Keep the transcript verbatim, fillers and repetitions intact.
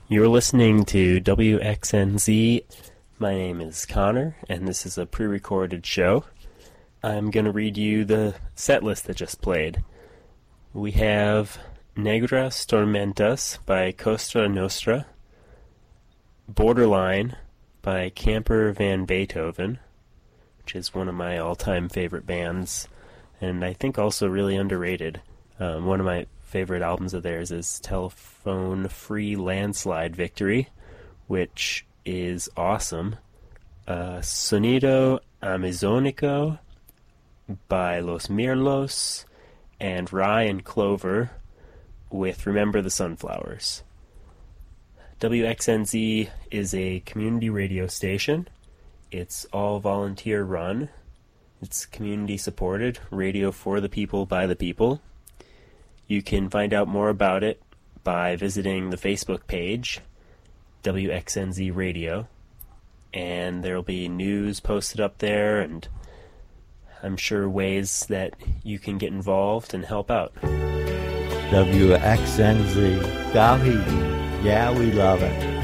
You're listening to W X N Z. My name is Connor, and this is a pre-recorded show. I'm going to read you the set list that just played. We have Negras Tormentas by Costa Nostra, Borderline by Camper Van Beethoven, which is one of my all-time favorite bands, and I think also really underrated. Um, one of my favorite albums of theirs is Telephone Free Landslide Victory, which is awesome. Uh, Sonido Amazonico by Los Mirlos, and Rye and Clover with Remember the Sunflowers. W X N Z is a community radio station. It's all volunteer run. It's community supported, radio for the people, by the people. You can find out more about it by visiting the Facebook page, W X N Z Radio, and there will be news posted up there, and I'm sure ways that you can get involved and help out. W X N Z, Tahiti, yeah, we love it.